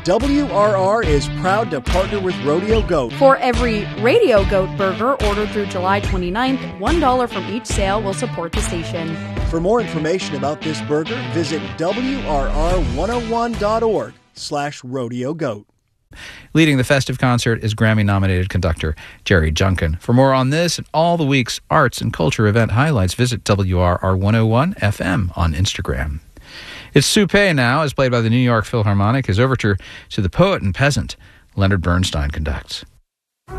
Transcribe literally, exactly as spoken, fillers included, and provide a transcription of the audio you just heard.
W R R is proud to partner with Rodeo Goat. For every Radio Goat burger ordered through July twenty-ninth, one dollar from each sale will support the station. For more information about this burger, visit W R R one oh one dot org slash rodeo goat. Leading the festive concert is Grammy-nominated conductor Jerry Junkin. For more on this and all the week's arts and culture event highlights, visit W R R one oh one F M on Instagram. It's Soupe now, as played by the New York Philharmonic. His overture to The Poet and Peasant, Leonard Bernstein conducts.